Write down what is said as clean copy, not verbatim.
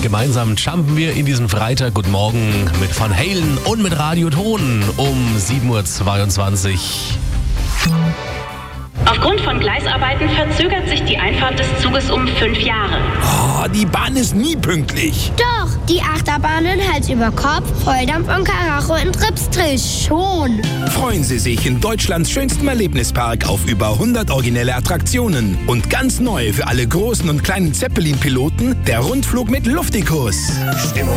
Gemeinsam jumpen wir in diesen Freitag. Guten Morgen mit Van Halen und mit Radio Ton um 7.22 Uhr. Aufgrund von Gleisarbeiten verzögert sich die Einfahrt des Zuges um 5 Jahre. Oh, die Bahn ist nie pünktlich. Doch, die Achterbahnen Hals über Kopf, Volldampf und Karacho in Tripsdrill schon. Freuen Sie sich in Deutschlands schönstem Erlebnispark auf über 100 originelle Attraktionen. Und ganz neu für alle großen und kleinen Zeppelin-Piloten der Rundflug mit Luftikus. Stimmung